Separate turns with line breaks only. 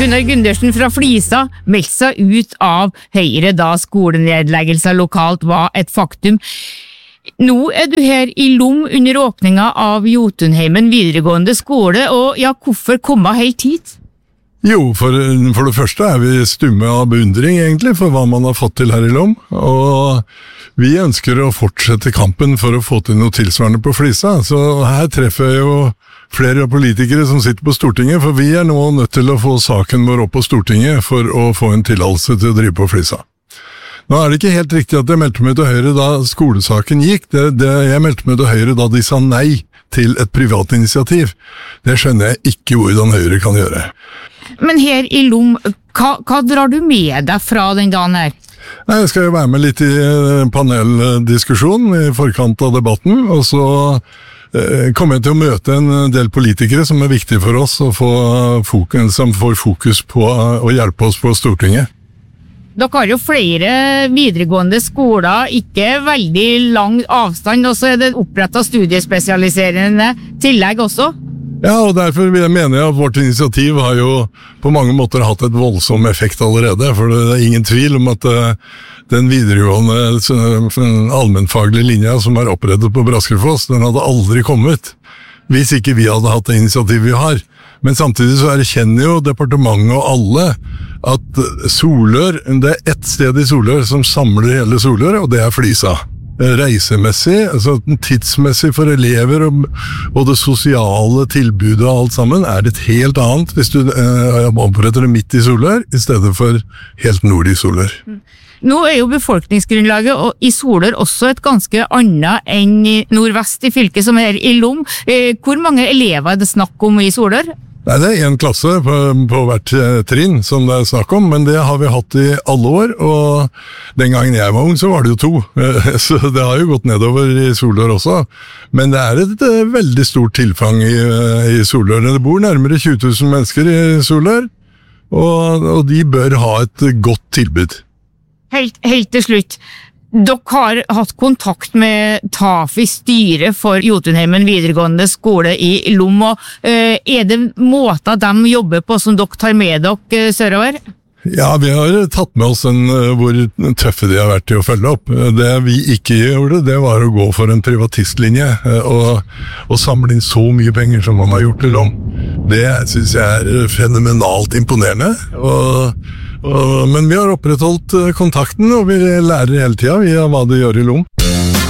Gunnar Gundersen fra Flisa meldte seg ut av Høyre da skolenedleggelser lokalt var et faktum. Nå du her i Lom under åpninga av Jotunheimen videregående skole, og ja, hvorfor komme helt hit?
Jo, for det første vi stumme av beundring egentlig for hva man har fått til her i Lom, og vi ønsker å fortsette kampen for å få til noe tilsvarende på Flisa, så her treffer jeg jo flere politikere som sitter på Stortinget, for vi nå nødt til å få saken vår opp på Stortinget for å få en tillatelse til å drive på Flisa. Nå det ikke helt riktig at jeg meldte meg til Høyre da skolesaken gikk, jeg meldte meg til Høyre da de sa nei til et privat initiativ. Det skjønner jeg ikke hvordan Høyre kan gjøre.
Men her i Lom, hva drar du med deg fra den dagen her?
Jeg skal jo være med litt i paneldiskusjon i forkant av debatten, og så kommer jeg til å møte en del politikere som viktige for oss, og som får fokus på å hjelpe oss på Stortinget.
Dere har jo flere videregående skoler, ikke veldig lang avstand, og så det opprettet studiespesialiserende tillegg også.
Ja, og derfor mener jeg at vårt initiativ har jo på mange måter hatt et voldsom effekt allerede, for det ingen tvil om at den videregående allmennfaglige linja som opprettet på Braskefoss, den hadde aldri kommet hvis ikke vi hadde hatt det initiativet vi har. Men samtidig så erkjenner jo departementet og alle at Solør, det ett sted i Solør som samler hele Solør, og det Flisa. Reisemessig, altså tidsmessig for elever og det sosiale tilbudet og alt sammen det et helt annet hvis du oppretter det midt i Solør i stedet for helt nord i Solør.
Nå jo befolkningsgrunnlaget i Solør også et ganske annet enn nordvest i fylket som her i Lom. Hvor mange elever det snakk om i Solør?
Nei, det en klasse på hvert trinn som det snakk om, men det har vi hatt i alle år, og den gangen jeg var ung så var det jo 2, så det har jo gått nedover i Solør også. Men det et veldig stort tilfang i Solør. Det bor nærmere 20 000 mennesker i Solør, og de bør ha et godt tilbud.
Helt til slutt. Dere har hatt kontakt med TAFI, styret for Jotunheimen videregående skole i Lom, og det måter de jobber på som dere tar med dere sørover?
Ja, vi har tatt med oss hvor tøffe de har vært til å følge opp. Det vi ikke gjorde, det var å gå for en privatistlinje og samle inn så mye penger som man har gjort i Lom. Det synes jeg fenomenalt imponerende, men vi har opprettholdt kontakten, og vi lærer hele tiden via hva de gjør i Lom.